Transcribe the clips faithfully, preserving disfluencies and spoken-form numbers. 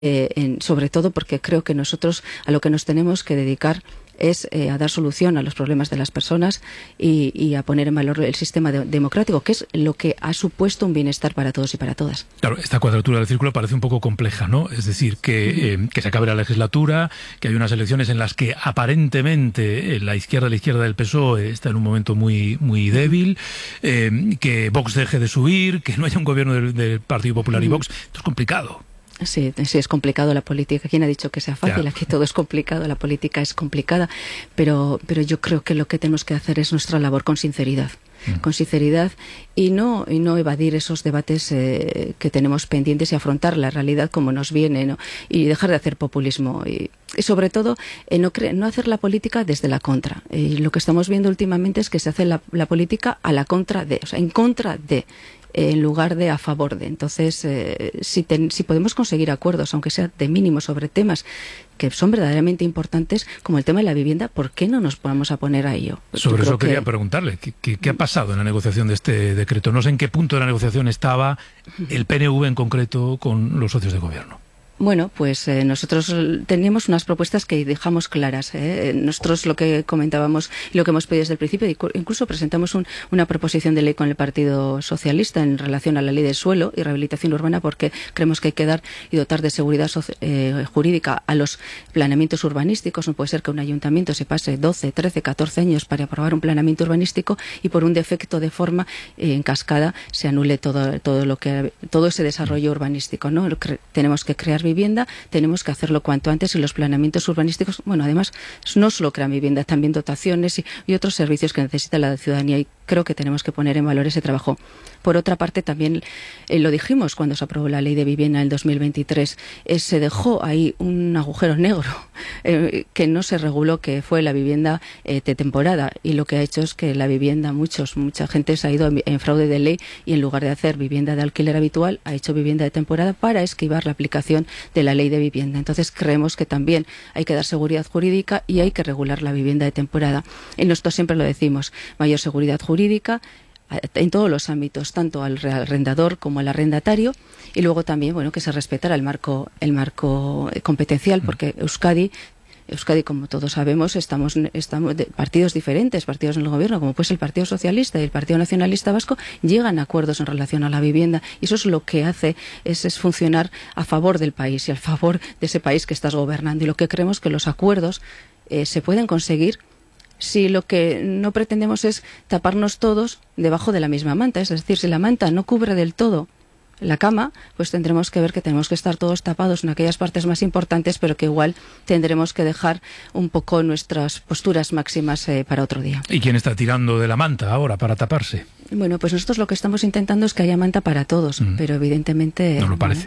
Eh, en, sobre todo porque creo que nosotros a lo que nos tenemos que dedicar es eh, a dar solución a los problemas de las personas y, y a poner en valor el sistema de, democrático, que es lo que ha supuesto un bienestar para todos y para todas. Claro, esta cuadratura del círculo parece un poco compleja, ¿no? Es decir, que, eh, que se acabe la legislatura, que hay unas elecciones en las que aparentemente eh, la izquierda, la izquierda del P S O E está en un momento muy, muy débil, eh, que Vox deje de subir, que no haya un gobierno del, del Partido Popular y Vox. Esto es complicado. Sí, sí, es complicado la política. ¿Quién ha dicho que sea fácil? Ya. Aquí todo es complicado, la política es complicada, pero, pero yo creo que lo que tenemos que hacer es nuestra labor con sinceridad. Mm. Con sinceridad y no, y no evadir esos debates eh, que tenemos pendientes y afrontar la realidad como nos viene, ¿no? Y dejar de hacer populismo y, y sobre todo eh, no, cre no hacer la política desde la contra. Y lo que estamos viendo últimamente es que se hace la, la política a la contra de, o sea, en contra de, en lugar de a favor de. Entonces, eh, si, ten, si podemos conseguir acuerdos, aunque sea de mínimo, sobre temas que son verdaderamente importantes, como el tema de la vivienda, ¿por qué no nos vamos a poner a ello? Sobre eso quería que... preguntarle, ¿qué, qué, ¿qué ha pasado en la negociación de este decreto? No sé en qué punto de la negociación estaba el P N V en concreto con los socios de gobierno. Bueno, pues eh, nosotros teníamos unas propuestas que dejamos claras. ¿eh? Nosotros lo que comentábamos y lo que hemos pedido desde el principio, incluso presentamos un, una proposición de ley con el Partido Socialista en relación a la ley del suelo y rehabilitación urbana, porque creemos que hay que dar y dotar de seguridad eh, jurídica a los planeamientos urbanísticos. No puede ser que un ayuntamiento se pase doce, trece, catorce años para aprobar un planeamiento urbanístico y por un defecto de forma eh, en cascada se anule todo, todo, lo que, todo ese desarrollo urbanístico, ¿no? Tenemos que crear vivienda, tenemos que hacerlo cuanto antes y los planeamientos urbanísticos, bueno, además no solo crean vivienda, también dotaciones y, y otros servicios que necesita la ciudadanía y creo que tenemos que poner en valor ese trabajo. Por otra parte, también eh, lo dijimos cuando se aprobó la ley de vivienda en el dos mil veintitrés, eh, se dejó ahí un agujero negro eh, que no se reguló, que fue la vivienda eh, de temporada y lo que ha hecho es que la vivienda, muchos, mucha gente se ha ido en, en fraude de ley y en lugar de hacer vivienda de alquiler habitual, ha hecho vivienda de temporada para esquivar la aplicación de la ley de vivienda. Entonces creemos que también hay que dar seguridad jurídica y hay que regular la vivienda de temporada. Y nosotros siempre lo decimos, mayor seguridad jurídica en todos los ámbitos, tanto al arrendador como al arrendatario, y luego también, bueno, que se respetara el marco, el marco competencial, porque Euskadi Euskadi, como todos sabemos, estamos, estamos de partidos diferentes, partidos en el gobierno, como pues el Partido Socialista y el Partido Nacionalista Vasco, llegan a acuerdos en relación a la vivienda y eso es lo que hace, es, es funcionar a favor del país y a favor de ese país que estás gobernando. Y lo que creemos que los acuerdos eh, se pueden conseguir si lo que no pretendemos es taparnos todos debajo de la misma manta. Es decir, si la manta no cubre del todo la cama, pues tendremos que ver que tenemos que estar todos tapados en aquellas partes más importantes, pero que igual tendremos que dejar un poco nuestras posturas máximas eh, para otro día. ¿Y quién está tirando de la manta ahora para taparse? Bueno, pues nosotros lo que estamos intentando es que haya manta para todos, mm. pero evidentemente... No lo parece.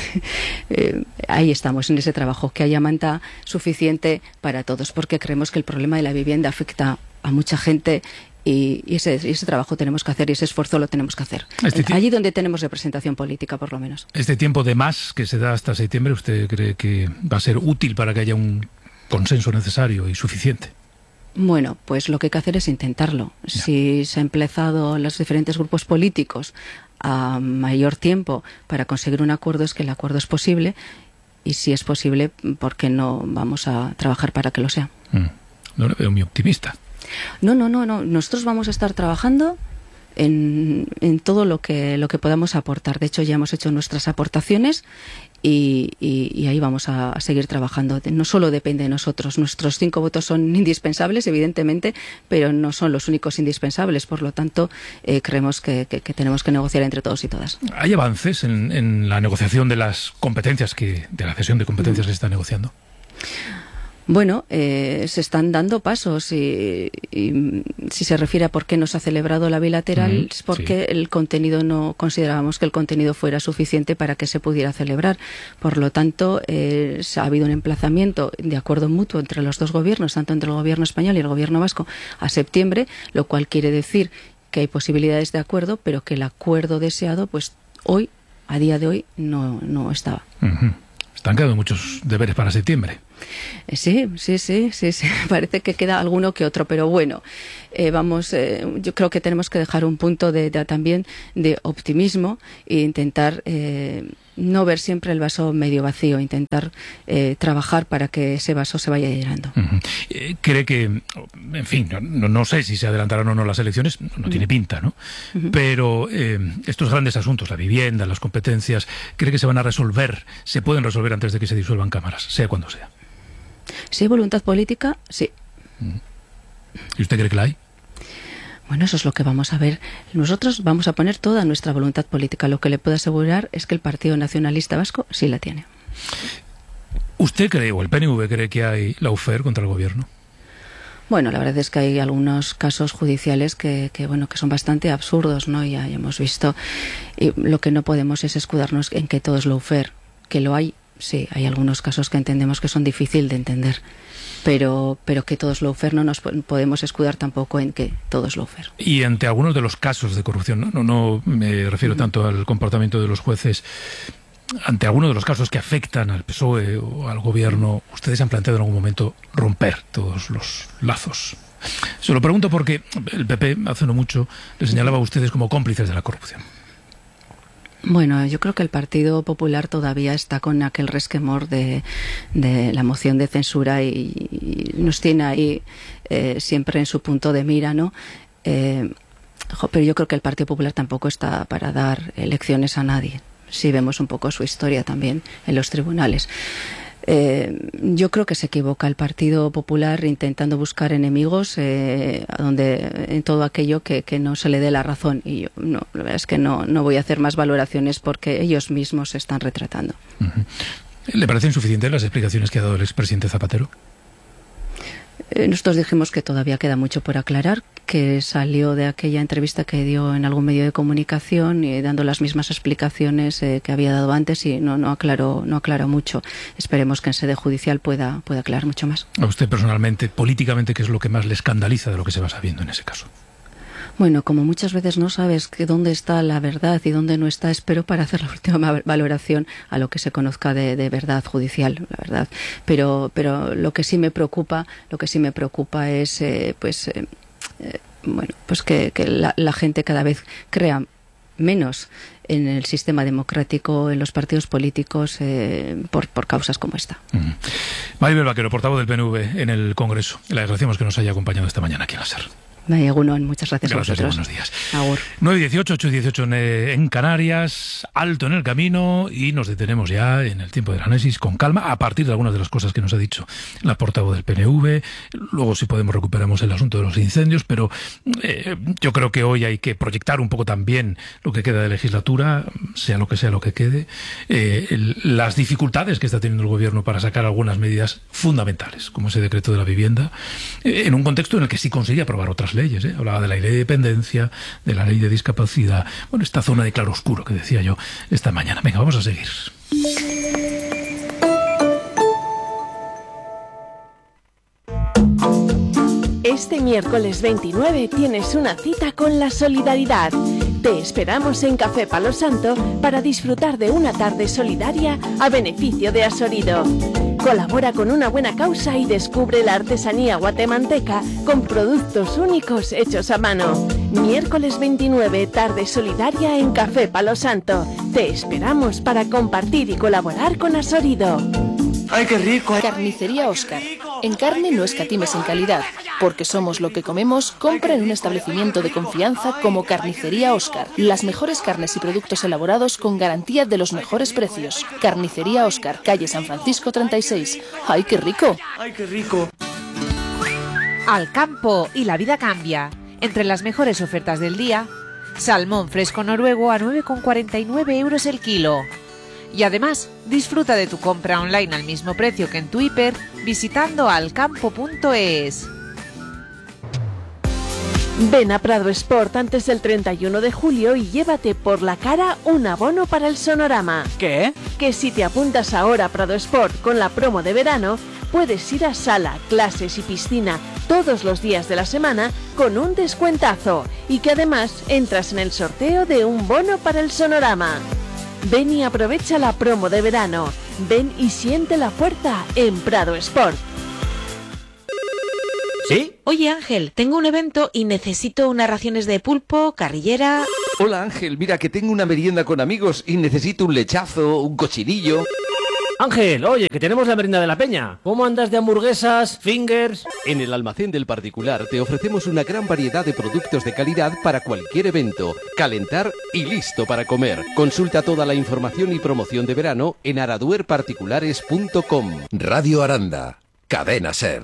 eh, ahí estamos, en ese trabajo, que haya manta suficiente para todos, porque creemos que el problema de la vivienda afecta a mucha gente. Y, y, ese, y ese trabajo tenemos que hacer y ese esfuerzo lo tenemos que hacer. Este allí donde tenemos representación política, por lo menos. ¿Este tiempo de más que se da hasta septiembre, usted cree que va a ser útil para que haya un consenso necesario y suficiente? Bueno, pues lo que hay que hacer es intentarlo. Ya. Si se ha empezado los diferentes grupos políticos a mayor tiempo para conseguir un acuerdo, es que el acuerdo es posible y si es posible, ¿por qué no vamos a trabajar para que lo sea? Mm. No le veo muy optimista. No, no, no, no. Nosotros vamos a estar trabajando en, en todo lo que, lo que podamos aportar. De hecho, ya hemos hecho nuestras aportaciones y, y, y ahí vamos a, a seguir trabajando. No solo depende de nosotros. Nuestros cinco votos son indispensables, evidentemente, pero no son los únicos indispensables. Por lo tanto, eh, creemos que, que, que tenemos que negociar entre todos y todas. ¿Hay avances en, en la negociación de las competencias, que, de la cesión de competencias mm. que se está negociando? Bueno, eh, se están dando pasos y, y si se refiere a por qué no se ha celebrado la bilateral, mm, es porque sí. el contenido no considerábamos que el contenido fuera suficiente para que se pudiera celebrar. Por lo tanto, eh, ha habido un emplazamiento de acuerdo mutuo entre los dos gobiernos, tanto entre el gobierno español y el gobierno vasco, a septiembre, lo cual quiere decir que hay posibilidades de acuerdo, pero que el acuerdo deseado, pues hoy, a día de hoy, no, no estaba. Uh-huh. Están quedando muchos deberes para septiembre. Sí, sí, sí, sí, sí. Parece que queda alguno que otro, pero bueno, eh, vamos, eh, yo creo que tenemos que dejar un punto de, de también de optimismo e intentar eh, no ver siempre el vaso medio vacío, intentar eh, trabajar para que ese vaso se vaya llenando. Uh-huh. eh, ¿Cree que, en fin, no, no sé si se adelantarán o no las elecciones, no, no uh-huh. tiene pinta, ¿no? Uh-huh. Pero eh, estos grandes asuntos, la vivienda, las competencias, ¿cree que se van a resolver, se pueden resolver antes de que se disuelvan cámaras, sea cuando sea? Si hay voluntad política, sí. Uh-huh. ¿Y usted cree que la hay? Bueno, eso es lo que vamos a ver. Nosotros vamos a poner toda nuestra voluntad política. Lo que le puedo asegurar es que el Partido Nacionalista Vasco sí la tiene. ¿Usted cree, o el P N V cree, que hay lawfare contra el gobierno? Bueno, la verdad es que hay algunos casos judiciales que, que bueno, que son bastante absurdos, ¿no? Ya, ya hemos visto. Y lo que no podemos es escudarnos en que todo es lawfare. Que lo hay, sí, hay algunos casos que entendemos que son difíciles de entender. Pero, pero que todo es lawfare, no nos podemos escudar tampoco en que todo es lawfare. Y ante algunos de los casos de corrupción, no, no, no me refiero uh-huh. tanto al comportamiento de los jueces, ante algunos de los casos que afectan al P S O E o al gobierno, ¿ustedes han planteado en algún momento romper todos los lazos? Se lo pregunto porque el P P hace no mucho le señalaba a ustedes como cómplices de la corrupción. Bueno, yo creo que el Partido Popular todavía está con aquel resquemor de, de la moción de censura y, y nos tiene ahí eh, siempre en su punto de mira, ¿no? Eh, pero yo creo que el Partido Popular tampoco está para dar lecciones a nadie. Si vemos un poco su historia también en los tribunales. Eh, yo creo que se equivoca el Partido Popular intentando buscar enemigos eh, donde, en todo aquello que, que no se le dé la razón. Y yo, no, la verdad es que no, no voy a hacer más valoraciones porque ellos mismos se están retratando. Uh-huh. ¿Le parecen suficientes las explicaciones que ha dado el expresidente Zapatero? Eh, nosotros dijimos que todavía queda mucho por aclarar, que salió de aquella entrevista que dio en algún medio de comunicación y dando las mismas explicaciones eh, que había dado antes y no, no aclaró no aclaró mucho. Esperemos que en sede judicial pueda, pueda aclarar mucho más. A usted personalmente, políticamente, ¿qué es lo que más le escandaliza de lo que se va sabiendo en ese caso? Bueno, como muchas veces no sabes que dónde está la verdad y dónde no está, espero para hacer la última valoración a lo que se conozca de, de verdad judicial, la verdad. Pero, pero lo que sí me preocupa, lo que sí me preocupa es, eh, pues, eh, eh, bueno, pues que, que la, la gente cada vez crea menos en el sistema democrático, en los partidos políticos, eh, por, por causas como esta. Uh-huh. Maribel Vaquero, portavoz del P N V en el Congreso. Le agradecemos que nos haya acompañado esta mañana aquí en la SER. Egunon, muchas gracias, gracias a vosotros. Buenos días. Agur. nueve dieciocho, ocho dieciocho en, en Canarias, alto en el camino y nos detenemos ya en el tiempo del análisis con calma a partir de algunas de las cosas que nos ha dicho la portavoz del P N V. Luego, si podemos, recuperamos el asunto de los incendios, pero eh, yo creo que hoy hay que proyectar un poco también lo que queda de legislatura, sea lo que sea lo que quede, eh, el, las dificultades que está teniendo el gobierno para sacar algunas medidas fundamentales, como ese decreto de la vivienda, eh, en un contexto en el que sí consigue aprobar otras leyes, ¿eh? Hablaba de la ley de dependencia, de la ley de discapacidad, bueno, esta zona de claroscuro que decía yo esta mañana. Venga, vamos a seguir. Este miércoles veintinueve tienes una cita con la solidaridad. Te esperamos en Café Palo Santo para disfrutar de una tarde solidaria a beneficio de Asorido. Colabora con una buena causa y descubre la artesanía guatemalteca con productos únicos hechos a mano. Miércoles veintinueve, tarde solidaria en Café Palo Santo. Te esperamos para compartir y colaborar con Asorido. ¡Ay, qué rico! Carnicería Óscar. En carne no escatimes en calidad. Porque somos lo que comemos, compra en un establecimiento de confianza como Carnicería Óscar. Las mejores carnes y productos elaborados con garantía de los mejores precios. Carnicería Óscar, calle San Francisco treinta y seis. ¡Ay, qué rico! ¡Ay, qué rico! Al campo y la vida cambia. Entre las mejores ofertas del día, salmón fresco noruego a nueve con cuarenta y nueve euros el kilo. Y además, disfruta de tu compra online al mismo precio que en tu hiper visitando alcampo punto es. Ven a Prado Sport antes del treinta y uno de julio y llévate por la cara un abono para el sonorama. ¿Qué? Que si te apuntas ahora a Prado Sport con la promo de verano, puedes ir a sala, clases y piscina todos los días de la semana con un descuentazo y que además entras en el sorteo de un bono para el sonorama. Ven y aprovecha la promo de verano. Ven y siente la fuerza en Prado Sport. ¿Sí? Oye, Ángel, tengo un evento y necesito unas raciones de pulpo, carrillera... Hola Ángel, mira que tengo una merienda con amigos y necesito un lechazo, un cochinillo. Ángel, oye, que tenemos la merienda de la peña. ¿Cómo andas de hamburguesas, fingers? En el almacén del particular te ofrecemos una gran variedad de productos de calidad para cualquier evento, calentar y listo para comer. Consulta toda la información y promoción de verano en araduer particulares punto com. Radio Aranda, Cadena Ser.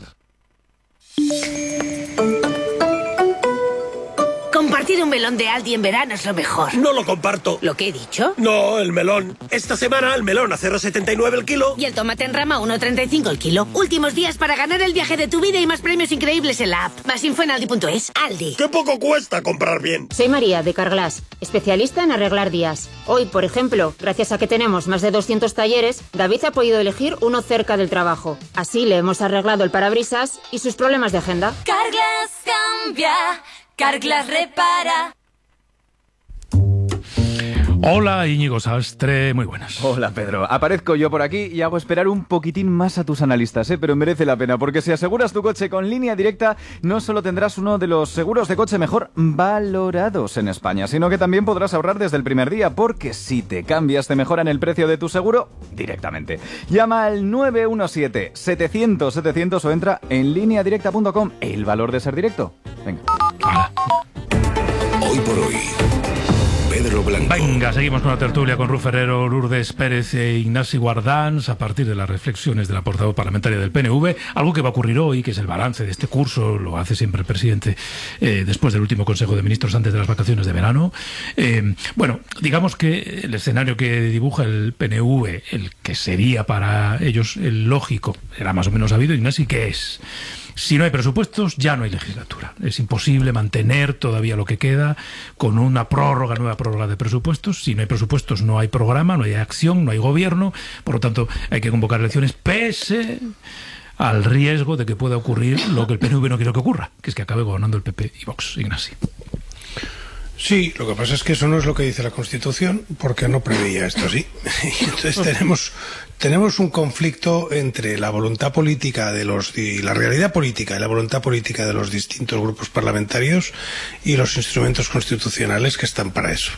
Compartir un melón de Aldi en verano es lo mejor. No lo comparto. ¿Lo que he dicho? No, el melón. Esta semana el melón a cero coma setenta y nueve el kilo. Y el tomate en rama a uno coma treinta y cinco el kilo. Últimos días para ganar el viaje de tu vida y más premios increíbles en la app. Más info en aldi punto es. Aldi. ¡Qué poco cuesta comprar bien! Soy María, de Carglass, especialista en arreglar días. Hoy, por ejemplo, gracias a que tenemos más de doscientos talleres, David ha podido elegir uno cerca del trabajo. Así le hemos arreglado el parabrisas y sus problemas de agenda. Carglass cambia, Carglass repara. Hola Íñigo Sastre, muy buenas. Hola Pedro, aparezco yo por aquí y hago esperar un poquitín más a tus analistas, ¿eh? Pero merece la pena, porque si aseguras tu coche con Línea Directa, no solo tendrás uno de los seguros de coche mejor valorados en España, sino que también podrás ahorrar desde el primer día, porque si te cambias te mejoran el precio de tu seguro directamente. Llama al nueve uno siete, setecientos, setecientos o entra en línea directa punto com. El valor de ser directo. Venga. Hoy por hoy. Pedro Blanco. Venga, seguimos con la tertulia con Ruf Ferrero, Lourdes Pérez e Ignasi Guardans a partir de las reflexiones de la portavoz parlamentaria del P N V. Algo que va a ocurrir hoy, que es el balance de este curso, lo hace siempre el presidente eh, después del último Consejo de Ministros antes de las vacaciones de verano. Eh, bueno, digamos que el escenario que dibuja el P N V, el que sería para ellos el lógico, era más o menos sabido, Ignasi, ¿qué es? Si no hay presupuestos, ya no hay legislatura. Es imposible mantener todavía lo que queda con una prórroga, nueva prórroga de presupuestos. Si no hay presupuestos, no hay programa, no hay acción, no hay gobierno. Por lo tanto, hay que convocar elecciones pese al riesgo de que pueda ocurrir lo que el P N V no quiere que ocurra, que es que acabe gobernando el P P y Vox. Ignasi. Sí, lo que pasa es que eso no es lo que dice la Constitución, porque no preveía esto así. Y entonces tenemos tenemos un conflicto entre la voluntad política de los y la realidad política y la voluntad política de los distintos grupos parlamentarios y los instrumentos constitucionales que están para eso.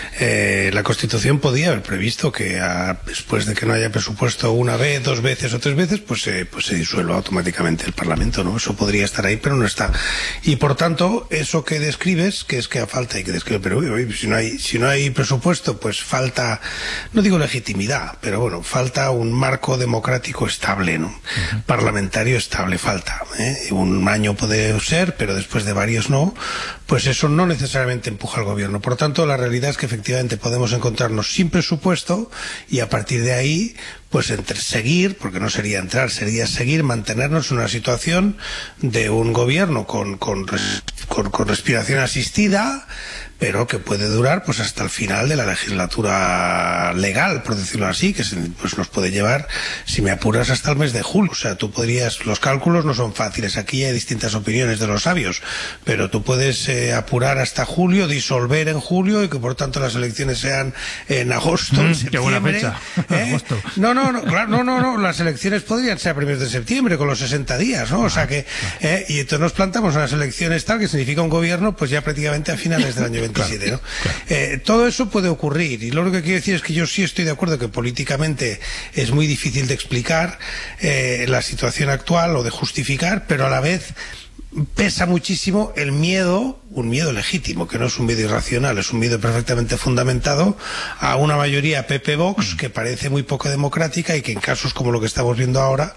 Eh, la Constitución podía haber previsto que a, después de que no haya presupuesto una vez, dos veces o tres veces, pues, eh, pues se disuelva automáticamente el Parlamento, ¿no? Eso podría estar ahí, pero no está. Y por tanto, eso que describes, que es que a falta y que describe, pero uy, si no hay si no hay presupuesto, pues falta, no digo legitimidad, pero bueno, falta un marco democrático estable, ¿no? Uh-huh. Parlamentario estable falta, ¿eh? Un año puede ser, pero después de varios no, pues eso no necesariamente empuja al gobierno. Por lo tanto, la realidad es que efectivamente podemos encontrarnos sin presupuesto y a partir de ahí, pues entre seguir, porque no sería entrar, sería seguir, mantenernos en una situación de un gobierno con, con, con, con respiración asistida, pero que puede durar pues hasta el final de la legislatura legal, por decirlo así, que se, pues nos puede llevar, si me apuras, hasta el mes de julio. O sea, tú podrías, los cálculos no son fáciles, aquí hay distintas opiniones de los sabios, pero tú puedes eh, apurar hasta julio, disolver en julio y que por tanto las elecciones sean en agosto, mm, en septiembre. Qué buena fecha. ¿Eh? Agosto. No, no, no, claro, no, no, no, las elecciones podrían ser a primeros de septiembre con los sesenta días, ¿no? O sea que, eh, y entonces nos plantamos unas elecciones tal que significa un gobierno pues ya prácticamente a finales del año veintisiete, claro, ¿no? Claro. Eh, todo eso puede ocurrir y lo único que quiero decir es que yo sí estoy de acuerdo que políticamente es muy difícil de explicar eh, la situación actual o de justificar, pero a la vez pesa muchísimo el miedo, un miedo legítimo, que no es un miedo irracional, es un miedo perfectamente fundamentado a una mayoría P P Vox que parece muy poco democrática y que en casos como lo que estamos viendo ahora,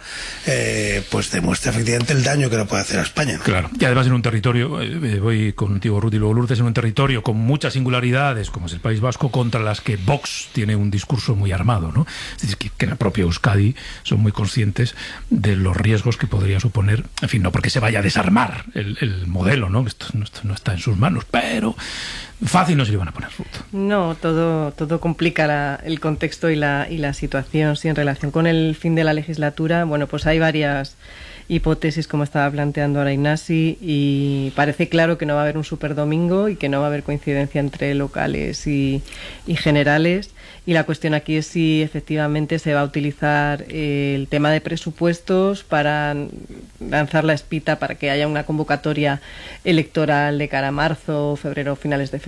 eh, pues demuestra efectivamente el daño que le puede hacer a España, ¿no? Claro, y además en un territorio, eh, voy contigo Ruth y luego Lourdes, en un territorio con muchas singularidades, como es el País Vasco, contra las que Vox tiene un discurso muy armado, ¿no? Es decir, que, que en la propia Euskadi son muy conscientes de los riesgos que podría suponer, en fin, no porque se vaya a desarmar El, el modelo, ¿no? Esto, esto no está en sus manos, pero fácil no se le van a poner. No, todo, todo complica la, el contexto y la, y la situación. Sí, en relación con el fin de la legislatura, bueno, pues hay varias hipótesis, como estaba planteando ahora Ignasi, y parece claro que no va a haber un superdomingo y que no va a haber coincidencia entre locales y, y generales. Y la cuestión aquí es si efectivamente se va a utilizar eh, el tema de presupuestos para lanzar la espita para que haya una convocatoria electoral de cara a marzo, febrero, finales de febrero.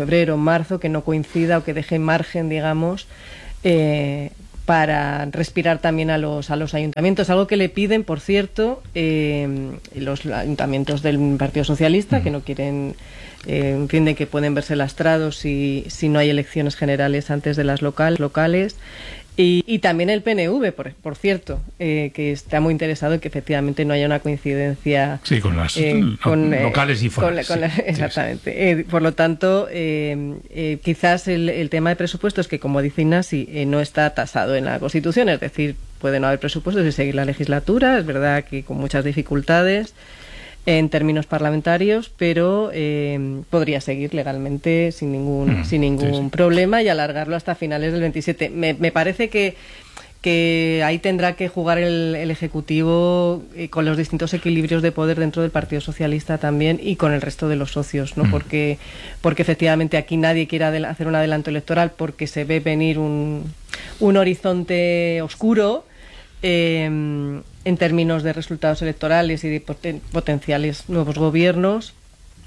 febrero, marzo, que no coincida o que deje margen, digamos, eh, para respirar también a los a los ayuntamientos, algo que le piden, por cierto, eh, los ayuntamientos del Partido Socialista, que no quieren, eh, entienden que pueden verse lastrados si, si no hay elecciones generales antes de las local, locales. Y, y también el P N V, por, por cierto, eh, que está muy interesado en que efectivamente no haya una coincidencia sí, con las eh, con, locales y forales. Con la, con la, exactamente. Sí, sí. Eh, por lo tanto, eh, eh, quizás el, el tema de presupuestos, que como dice Ignasi, eh, no está tasado en la Constitución, es decir, puede no haber presupuestos y seguir la legislatura, es verdad que con muchas dificultades en términos parlamentarios, pero eh, podría seguir legalmente sin ningún mm, sin ningún sí, sí. problema y alargarlo hasta finales del veintisiete. Me, me parece que que ahí tendrá que jugar el, el Ejecutivo eh, con los distintos equilibrios de poder dentro del Partido Socialista también y con el resto de los socios, ¿no? Mm. Porque porque efectivamente aquí nadie quiere hacer un adelanto electoral porque se ve venir un, un horizonte oscuro Eh, en términos de resultados electorales y de poten potenciales nuevos gobiernos,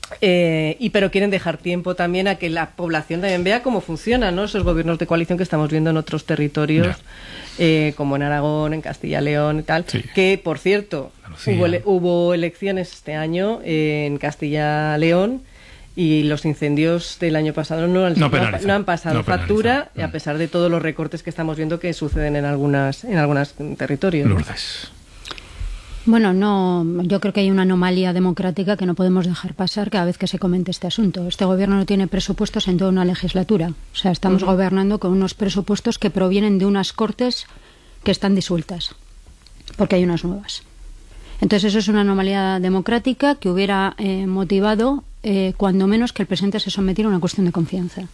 eh, y pero quieren dejar tiempo también a que la población también vea cómo funcionan, ¿no?, esos gobiernos de coalición que estamos viendo en otros territorios, eh, como en Aragón, en Castilla y León y tal, sí. que por cierto hubo, ele hubo elecciones este año eh, en Castilla y León, y los incendios del año pasado no han, no no, no han pasado no factura, mm. a pesar de todos los recortes que estamos viendo que suceden en algunas en algunos territorios. Lourdes. Bueno, no, yo creo que hay una anomalía democrática que no podemos dejar pasar cada vez que se comente este asunto. Este gobierno no tiene presupuestos en toda una legislatura. O sea, estamos uh-huh. gobernando con unos presupuestos que provienen de unas cortes que están disueltas, porque hay unas nuevas. Entonces eso es una anomalía democrática que hubiera eh, motivado, eh, cuando menos, que el presidente se sometiera a una cuestión de confianza.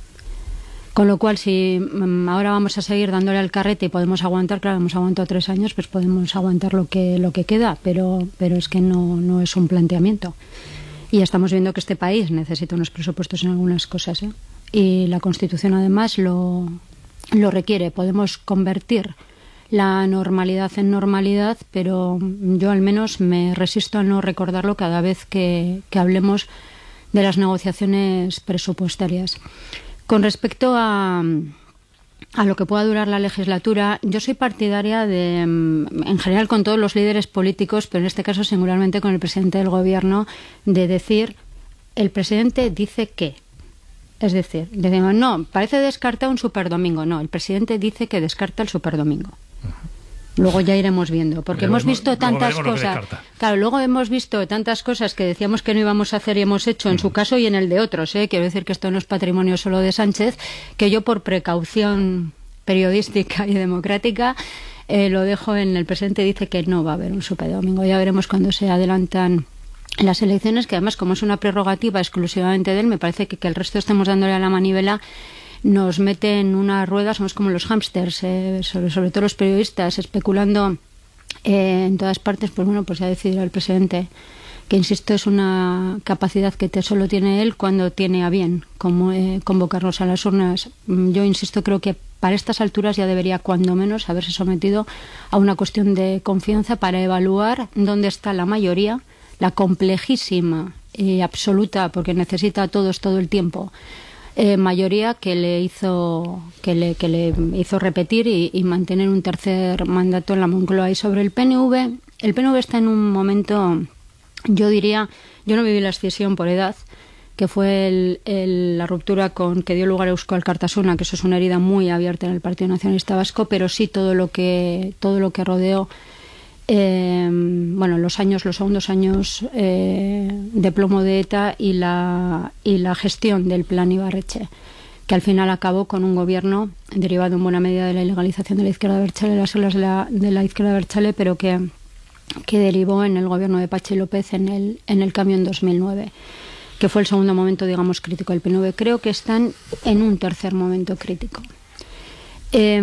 Con lo cual, si um, ahora vamos a seguir dándole al carrete y podemos aguantar, claro, hemos aguantado tres años, pues podemos aguantar lo que lo que queda, pero pero es que no, no es un planteamiento. Y estamos viendo que este país necesita unos presupuestos en algunas cosas, ¿eh? Y la Constitución además lo, lo requiere. Podemos convertir la normalidad en normalidad, pero yo al menos me resisto a no recordarlo cada vez que, que hablemos de las negociaciones presupuestarias. Con respecto a, a lo que pueda durar la legislatura, yo soy partidaria de, en general con todos los líderes políticos, pero en este caso singularmente con el presidente del gobierno, de decir, el presidente dice que. Es decir, decimos, no, parece descartar un superdomingo. No, el presidente dice que descarta el superdomingo. Luego ya iremos viendo, porque hemos visto tantas cosas. Claro, luego hemos visto tantas cosas que decíamos que no íbamos a hacer y hemos hecho en su caso y en el de otros, ¿eh? Quiero decir que esto no es patrimonio solo de Sánchez, que yo por precaución periodística y democrática eh, lo dejo en el presidente dice que no va a haber un superdomingo. Ya veremos cuando se adelantan las elecciones, que además como es una prerrogativa exclusivamente de él, me parece que que el resto estemos dándole a la manivela nos mete en una rueda, somos como los hámsters, eh, sobre, sobre todo los periodistas, especulando eh, en todas partes. Pues bueno, pues ya ha decidido el presidente, que insisto, es una capacidad que te solo tiene él cuando tiene a bien como eh, convocarnos a las urnas. Yo insisto, creo que para estas alturas ya debería cuando menos haberse sometido a una cuestión de confianza para evaluar dónde está la mayoría, la complejísima y absoluta, porque necesita a todos todo el tiempo, Eh, mayoría que le hizo que le, que le hizo repetir y, y mantener un tercer mandato en la Moncloa. Y sobre el P N V, el P N V está en un momento, yo diría, yo no viví la escisión por edad, que fue el, el, la ruptura con que dio lugar a Eusko Alkartasuna, que eso es una herida muy abierta en el Partido Nacionalista Vasco, pero sí todo lo que todo lo que rodeó Eh, bueno, los años, los segundos años eh, de plomo de ETA y la, y la gestión del plan Ibarretxe, que al final acabó con un gobierno derivado en buena medida de la ilegalización de la izquierda abertzale, las olas de la, de la izquierda abertzale, pero que, que derivó en el gobierno de Patxi López en el, en el cambio en dos mil nueve, que fue el segundo momento, digamos, crítico del P N V. Creo que están en un tercer momento crítico. Eh,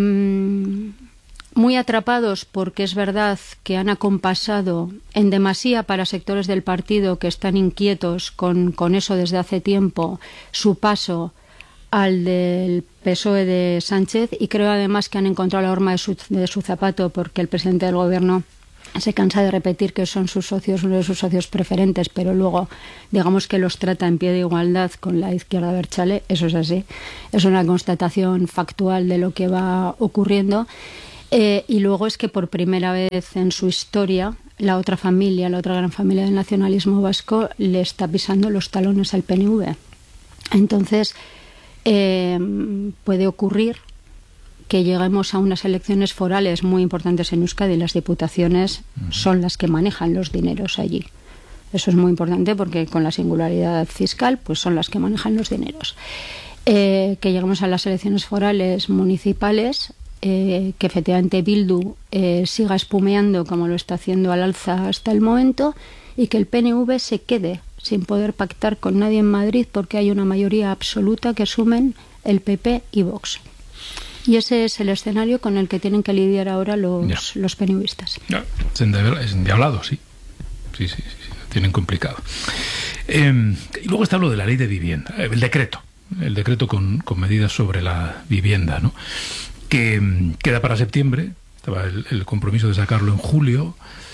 muy atrapados porque es verdad que han acompasado en demasía para sectores del partido que están inquietos con, con eso desde hace tiempo, su paso al del P S O E de Sánchez, y creo además que han encontrado la horma de su, de su zapato, porque el presidente del gobierno se cansa de repetir que son sus socios, uno de sus socios preferentes, pero luego digamos que los trata en pie de igualdad con la izquierda abertzale. Eso es así, es una constatación factual de lo que va ocurriendo. Eh, y luego es que por primera vez en su historia la otra familia, la otra gran familia del nacionalismo vasco le está pisando los talones al P N V. Entonces eh, puede ocurrir que lleguemos a unas elecciones forales muy importantes en Euskadi. Las diputaciones son las que manejan los dineros allí. Eso es muy importante porque con la singularidad fiscal pues son las que manejan los dineros. Eh, que lleguemos a las elecciones forales municipales, eh, que efectivamente Bildu eh, siga espumeando como lo está haciendo al alza hasta el momento, y que el P N V se quede sin poder pactar con nadie en Madrid porque hay una mayoría absoluta que sumen el P P y Vox. Y ese es el escenario con el que tienen que lidiar ahora los, los PNVistas. Ya, es endiablado, sí. Sí, sí, sí, sí, lo tienen complicado. Eh, y luego está lo de la ley de vivienda, el decreto, el decreto con, con medidas sobre la vivienda, ¿no? Que um, queda para septiembre, estaba el, el compromiso de sacarlo en julio.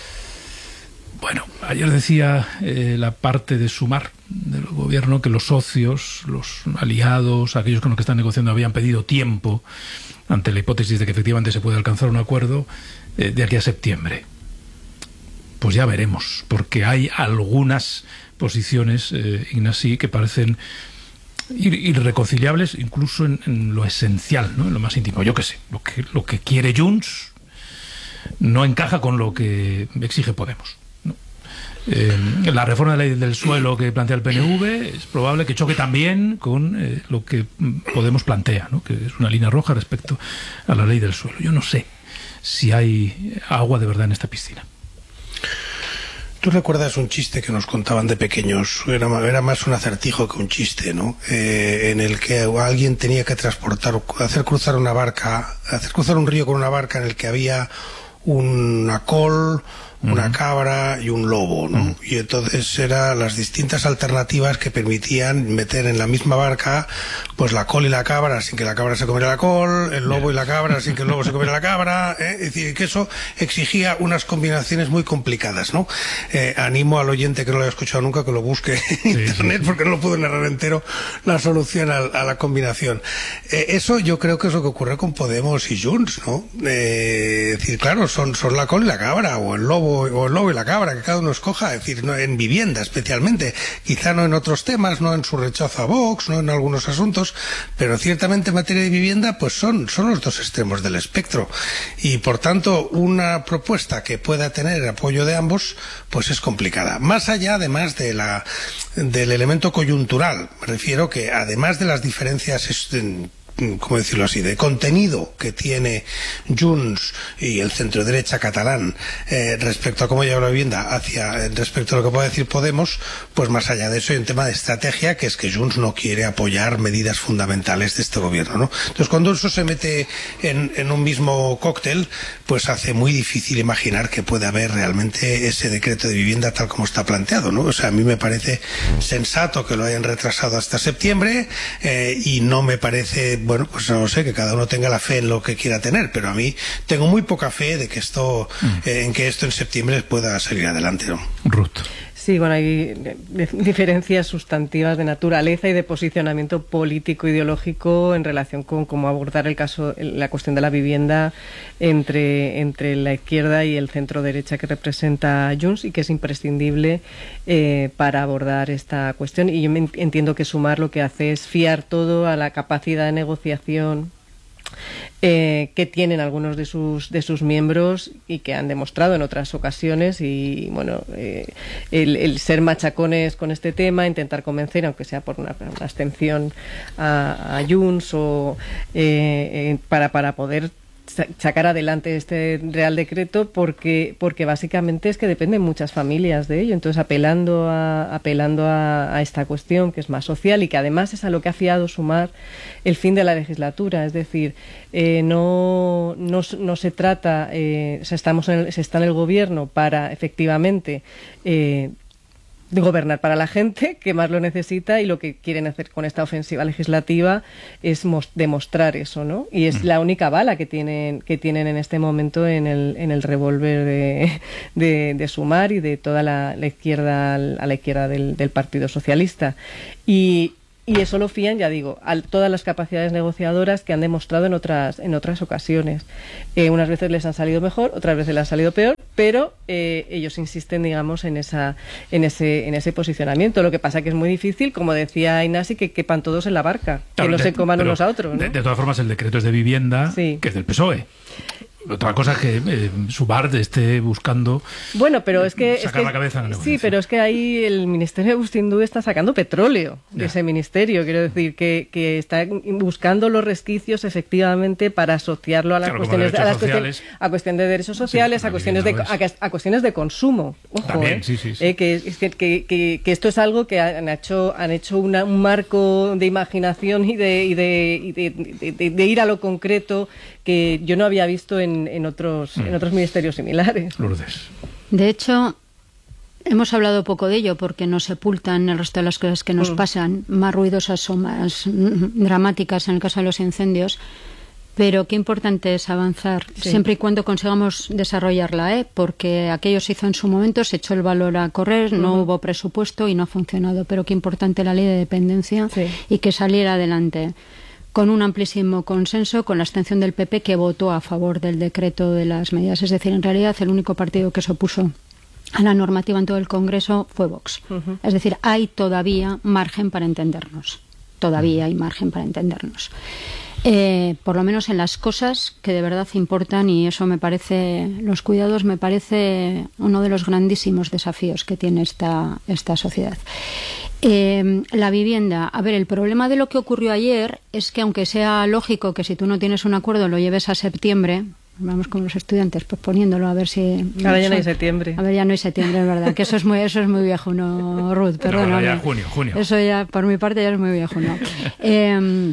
Bueno, ayer decía eh, la parte de Sumar del gobierno que los socios, los aliados, aquellos con los que están negociando habían pedido tiempo ante la hipótesis de que efectivamente se puede alcanzar un acuerdo eh, de aquí a septiembre. Pues ya veremos, porque hay algunas posiciones, eh, Ignasi, que parecen ir, irreconciliables incluso en, en lo esencial, ¿no? En lo más íntimo. Yo qué sé, lo que, lo que quiere Junts no encaja con lo que exige Podemos. Eh, la reforma de la ley del suelo que plantea el P N V es probable que choque también con eh, lo que Podemos plantea, ¿no? Que es una línea roja respecto a la ley del suelo. Yo no sé si hay agua de verdad en esta piscina. ¿Tú recuerdas un chiste que nos contaban de pequeños? Era, era más un acertijo que un chiste, ¿no? Eh, en el que alguien tenía que transportar, hacer cruzar una barca, hacer cruzar un río con una barca en el que había una col, una cabra y un lobo, ¿no? Uh-huh. Y entonces eran las distintas alternativas que permitían meter en la misma barca pues la col y la cabra sin que la cabra se comiera la col, el lobo y la cabra sin que el lobo se comiera la cabra, ¿eh? Es decir, que eso exigía unas combinaciones muy complicadas, ¿no? Eh, animo al oyente que no lo haya escuchado nunca que lo busque en sí, internet, sí, porque no lo puedo narrar entero la solución a, a la combinación. Eh, eso yo creo que es lo que ocurre con Podemos y Junts, ¿no? Eh, es decir, claro, son, son la col y la cabra, o el lobo o el lobo y la cabra, que cada uno escoja, es decir, no, en vivienda especialmente, quizá no en otros temas, no en su rechazo a Vox, no en algunos asuntos, pero ciertamente en materia de vivienda pues son, son los dos extremos del espectro, y por tanto una propuesta que pueda tener el apoyo de ambos pues es complicada, más allá además de la, del elemento coyuntural. Me refiero que además de las diferencias ¿cómo decirlo así?, de contenido que tiene Junts y el centro derecha catalán eh, respecto a cómo lleva la vivienda hacia respecto a lo que puede decir Podemos, pues más allá de eso hay un tema de estrategia, que es que Junts no quiere apoyar medidas fundamentales de este gobierno, ¿no? Entonces cuando eso se mete en, en un mismo cóctel, pues hace muy difícil imaginar que puede haber realmente ese decreto de vivienda tal como está planteado, ¿no? O sea, a mí me parece sensato que lo hayan retrasado hasta septiembre eh, y no me parece, bueno, pues no sé, que cada uno tenga la fe en lo que quiera tener, pero a mí tengo muy poca fe de que esto, mm. eh, en que esto en septiembre pueda salir adelante, ¿no? Ruth. Sí, bueno, hay diferencias sustantivas de naturaleza y de posicionamiento político ideológico en relación con cómo abordar el caso, la cuestión de la vivienda entre, entre la izquierda y el centro derecha que representa Junts, y que es imprescindible eh, para abordar esta cuestión. Y yo entiendo que Sumar lo que hace es fiar todo a la capacidad de negociación Eh, que tienen algunos de sus de sus miembros y que han demostrado en otras ocasiones, y bueno, eh, el, el ser machacones con este tema, intentar convencer, aunque sea por una, una abstención a, a Junts o eh, eh, para, para poder sacar adelante este Real Decreto, porque porque básicamente es que dependen muchas familias de ello. Entonces apelando a apelando a, a esta cuestión que es más social y que además es a lo que ha fiado Sumar el fin de la legislatura, es decir, eh, no, no no se trata, eh, o sea, estamos en el, se está en el gobierno para efectivamente eh, de gobernar para la gente que más lo necesita, y lo que quieren hacer con esta ofensiva legislativa es demostrar eso, ¿no? Y es la única bala que tienen que tienen en este momento en el en el revólver de, de, de Sumar y de toda la, la izquierda, a la izquierda del, del Partido Socialista. Y Y eso lo fían, ya digo, a todas las capacidades negociadoras que han demostrado en otras en otras ocasiones. Eh, unas veces les han salido mejor, otras veces les han salido peor, pero eh, ellos insisten, digamos, en esa en ese en ese posicionamiento. Lo que pasa que es muy difícil, como decía Ignasi, que quepan todos en la barca, claro, que no de, se coman unos a otros, ¿no? De, de todas formas, el decreto es de vivienda, sí, que es del P S O E. Otra cosa es que eh, Sumar esté buscando bueno, pero es que, sacar es que la cabeza en la negociación. Sí, pero es que ahí el Ministerio de Agustín está sacando petróleo de ya. ese ministerio. Quiero decir que, que está buscando los resquicios efectivamente para asociarlo a las claro, cuestiones de, a, las cuestiones, a cuestión de derechos sociales, sí, a cuestiones de a, a cuestiones de consumo. Ojo, También, eh, sí, sí, sí. Eh, que, que, que, que esto es algo que han hecho han hecho una, un marco de imaginación y de, y de, y de, de, de, de ir a lo concreto que yo no había visto en, en otros mm. en otros ministerios similares. Lourdes. De hecho, hemos hablado poco de ello porque nos sepultan el resto de las cosas que nos mm. pasan, más ruidosas o más dramáticas en el caso de los incendios, pero qué importante es avanzar, sí, siempre y cuando consigamos desarrollarla, ¿eh? Porque aquello se hizo en su momento, se echó el valor a correr, uh-huh. no hubo presupuesto y no ha funcionado, pero qué importante la ley de dependencia, sí, y que saliera adelante con un amplísimo consenso, con la abstención del P P, que votó a favor del decreto de las medidas. Es decir, en realidad el único partido que se opuso a la normativa en todo el Congreso fue Vox. Uh-huh. Es decir, hay todavía margen para entendernos. Todavía hay margen para entendernos. Eh, por lo menos en las cosas que de verdad importan, y eso me parece, los cuidados me parece uno de los grandísimos desafíos que tiene esta, esta sociedad. Eh, la vivienda. A ver, el problema de lo que ocurrió ayer es que, aunque sea lógico que si tú no tienes un acuerdo lo lleves a septiembre, vamos con los estudiantes pues poniéndolo a ver si... Ahora ya no hay septiembre. A ver, ya no hay septiembre, es verdad, que eso es muy eso es muy viejo, ¿no, Ruth? Perdón. No, ya junio, junio. Eso ya, por mi parte, ya es muy viejo, ¿no? Eh,